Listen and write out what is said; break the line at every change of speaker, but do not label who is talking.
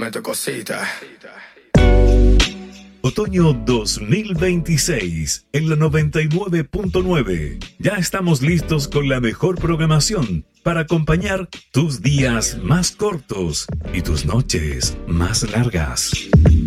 Dame tu cosita.
Otoño 2026 en la 99.9. Ya estamos listos con la mejor programación para acompañar tus días más cortos y tus noches más largas.